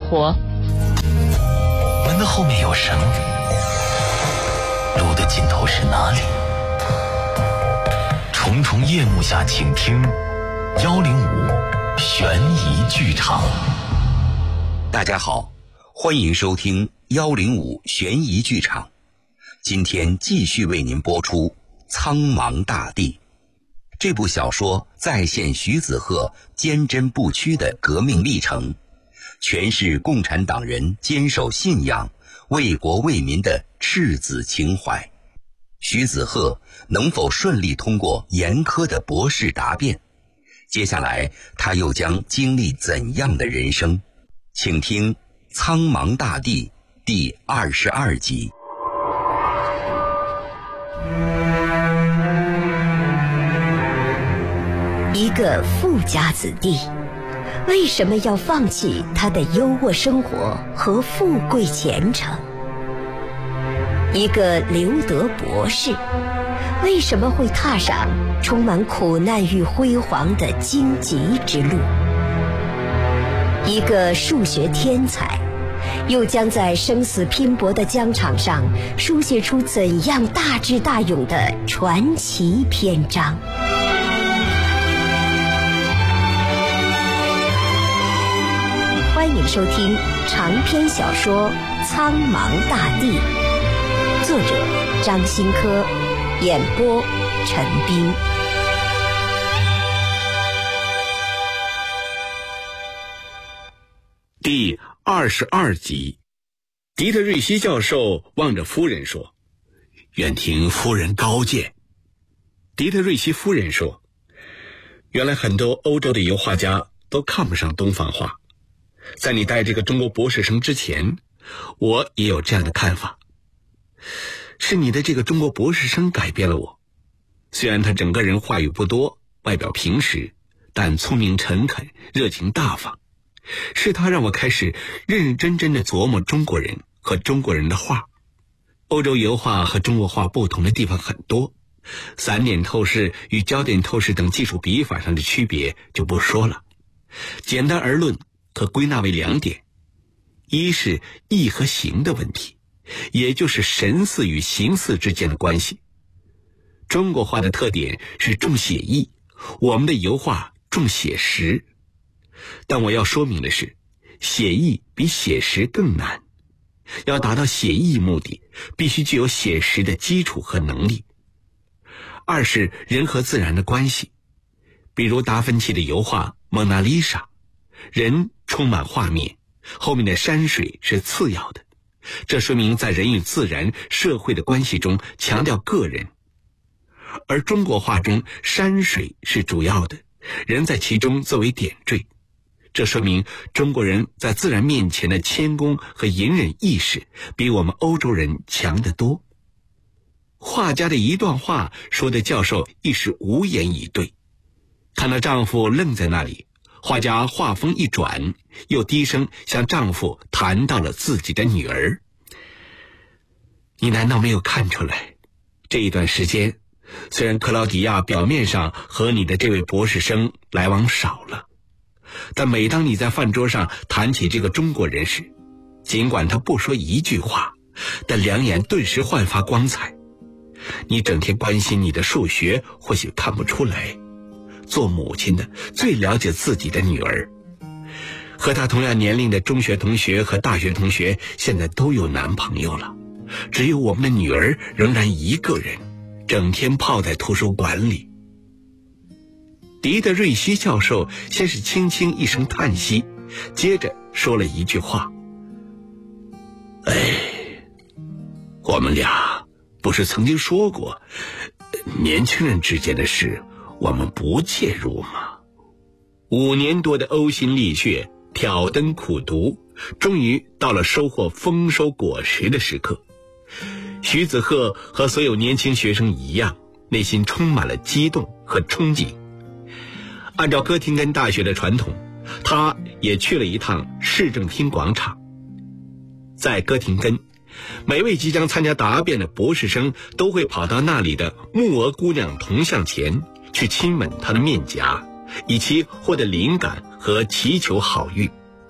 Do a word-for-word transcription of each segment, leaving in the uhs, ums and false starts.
活。 门的后面有绳，路的尽头是哪里？重重夜幕下，请听幺零五悬疑剧场。 大家好，欢迎收听幺零五悬疑剧场。今天继续为您播出《苍茫大地》这部小说，再现徐子鹤坚贞不屈的革命历程，诠释共产党人坚守信仰、为国为民的赤子情怀。徐子鹤能否顺利通过严苛的博士答辩？接下来他又将经历怎样的人生？请听《苍茫大地》第二十二集。 一个富家子弟为什么要放弃他的优渥生活和富贵前程？一个留德博士为什么会踏上充满苦难与辉煌的荆棘之路？一个数学天才又将在生死拼搏的疆场上书写出怎样大智大勇的传奇篇章？欢迎收听长篇小说《苍茫大地》，作者张新科，演播陈斌。 第二十二集，狄特瑞希教授望着夫人说：“愿听夫人高见。”狄特瑞希夫人说：“原来很多欧洲的油画家都看不上东方画。在你带这个中国博士生之前，我也有这样的看法。是你的这个中国博士生改变了我。虽然他整个人话语不多，外表平实，但聪明诚恳，热情大方。是他让我开始认认真真的琢磨中国人和中国人的画。欧洲油画和中国画不同的地方很多，散点透视与焦点透视等技术笔法上的区别就不说了。简单而论，可归纳为两点：一是意和形的问题，也就是神似与形似之间的关系。中国画的特点是重写意，我们的油画重写实。但我要说明的是，写意比写实更难。要达到写意目的，必须具有写实的基础和能力。二是人和自然的关系，比如达芬奇的油画《蒙娜丽莎》，人充满画面，后面的山水是次要的，这说明在人与自然、社会的关系中强调个人。而中国画中山水是主要的，人在其中作为点缀，这说明中国人在自然面前的谦恭和隐忍意识比我们欧洲人强得多。画家的一段话说的教授一时无言以对。看到丈夫愣在那里，画家话锋一转，又低声向丈夫谈到了自己的女儿。你难道没有看出来，这一段时间虽然克劳迪亚表面上和你的这位博士生来往少了，但每当你在饭桌上谈起这个中国人时，尽管他不说一句话，但两眼顿时焕发光彩。你整天关心你的数学，或许看不出来，做母亲的最了解自己的女儿。和她同样年龄的中学同学和大学同学现在都有男朋友了，只有我们的女儿仍然一个人，整天泡在图书馆里。狄德瑞希教授先是轻轻一声叹息，接着说了一句话：哎，我们俩不是曾经说过，年轻人之间的事我们不介入吗？五年多的呕心沥血，挑灯苦读，终于到了收获丰收果实的时刻。徐子鹤和所有年轻学生一样，内心充满了激动和憧憬。按照哥廷根大学的传统，他也去了一趟市政厅广场。在哥廷根，每位即将参加答辩的博士生都会跑到那里的木鹅姑娘铜像前去亲吻她的面颊，以期获得灵感和祈求好运。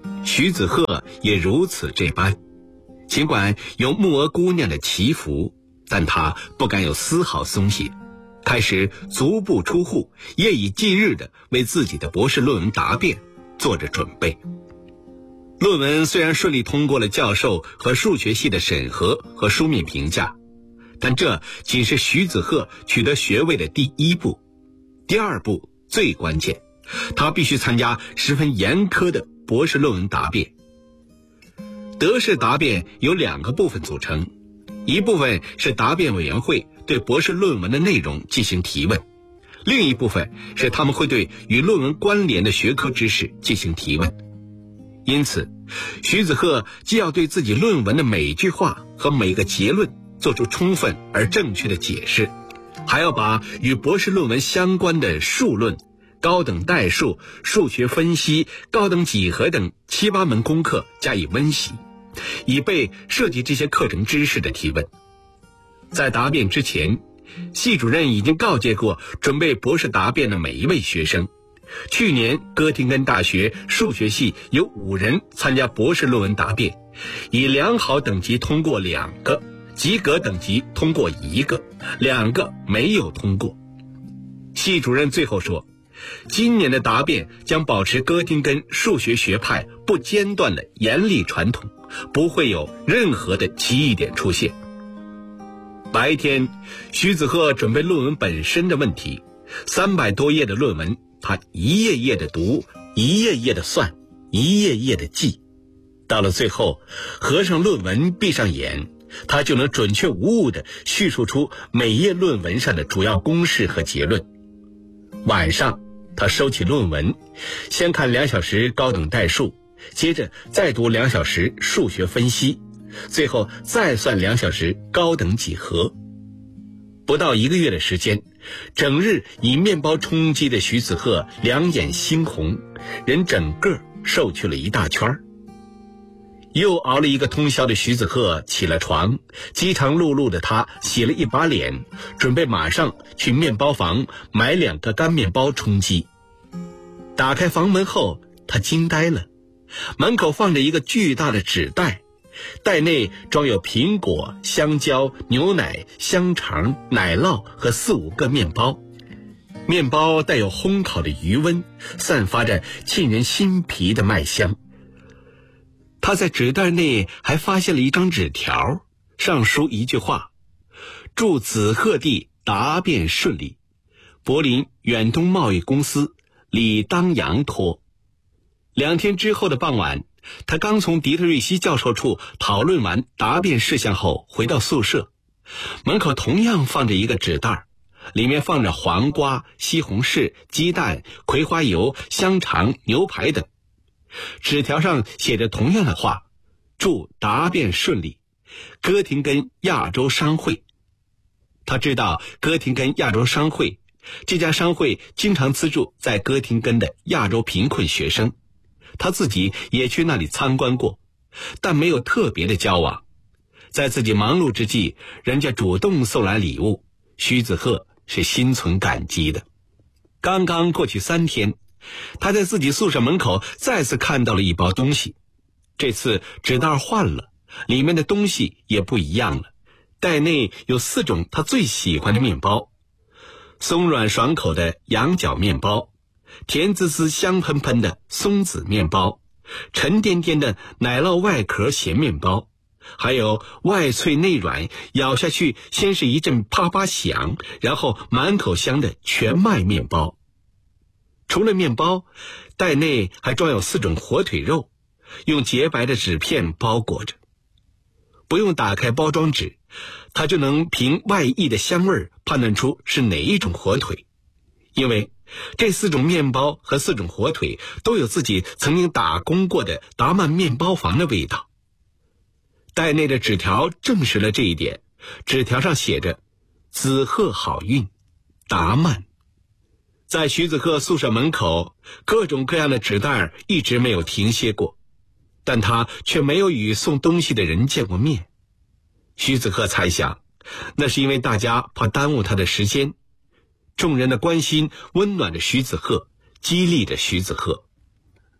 徐子鹤也如此这般。尽管有木娥姑娘的祈福，但他不敢有丝毫松懈，开始足不出户，夜以继日地为自己的博士论文答辩做着准备。论文虽然顺利通过了教授和数学系的审核和书面评价，但这仅是徐子鹤取得学位的第一步。第二步最关键，他必须参加十分严苛的博士论文答辩。德式答辩由两个部分组成，一部分是答辩委员会对博士论文的内容进行提问，另一部分是他们会对与论文关联的学科知识进行提问。因此，徐子鹤既要对自己论文的每句话和每个结论做出充分而正确的解释，还要把与博士论文相关的数论、高等代数、数学分析、高等几何等七八门功课加以温习，以备涉及这些课程知识的提问。在答辩之前，系主任已经告诫过准备博士答辩的每一位学生，去年哥廷根大学数学系有五人参加博士论文答辩，以良好等级通过两个，及格等级通过一个，两个没有通过。系主任最后说，今年的答辩将保持哥廷根数学学派不间断的严厉传统，不会有任何的奇异点出现。白天，徐子鹤准备论文本身的问题，三百多页的论文，他一页页的读，一页页的算，一页页的记。到了最后，合上论文，闭上眼，他就能准确无误地叙述出每页论文上的主要公式和结论。晚上，他收起论文，先看两小时高等代数，接着再读两小时数学分析，最后再算两小时高等几何。不到一个月的时间，整日以面包充饥的徐子鹤两眼猩红，人整个瘦去了一大圈。又熬了一个通宵的徐子鹤起了床，饥肠辘辘的他洗了一把脸，准备马上去面包房买两个干面包充饥。打开房门后，他惊呆了，门口放着一个巨大的纸袋，袋内装有苹果、香蕉、牛奶、香肠、奶酪和四五个面包。面包带有烘烤的余温，散发着沁人心脾的麦香。他在纸袋内还发现了一张纸条，上书一句话：祝子鹤弟答辩顺利，柏林远东贸易公司李当阳托。两天之后的傍晚，他刚从迪特瑞希教授处讨论完答辩事项后回到宿舍，门口同样放着一个纸袋，里面放着黄瓜、西红柿、鸡蛋、葵花油、香肠、牛排等。纸条上写着同样的话：祝答辩顺利，哥廷根亚洲商会。他知道哥廷根亚洲商会，这家商会经常资助在哥廷根的亚洲贫困学生，他自己也去那里参观过，但没有特别的交往。在自己忙碌之际，人家主动送来礼物，徐子鹤是心存感激的。刚刚过去三天，他在自己宿舍门口再次看到了一包东西，这次纸袋换了，里面的东西也不一样了。袋内有四种他最喜欢的面包：松软爽口的羊角面包，甜滋滋香喷喷的松子面包，沉甸甸的奶酪外壳咸面包，还有外脆内软，咬下去先是一阵啪啪响，然后满口香的全麦面包。除了面包，袋内还装有四种火腿肉，用洁白的纸片包裹着。不用打开包装纸，他就能凭外溢的香味判断出是哪一种火腿，因为这四种面包和四种火腿都有自己曾经打工过的达曼面包房的味道。袋内的纸条证实了这一点，纸条上写着：子鹤好运，达曼。在徐子鹤宿舍门口，各种各样的纸袋一直没有停歇过，但他却没有与送东西的人见过面。徐子鹤猜想，那是因为大家怕耽误他的时间。众人的关心温暖着徐子鹤，激励着徐子鹤。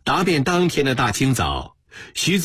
答辩当天的大清早，徐子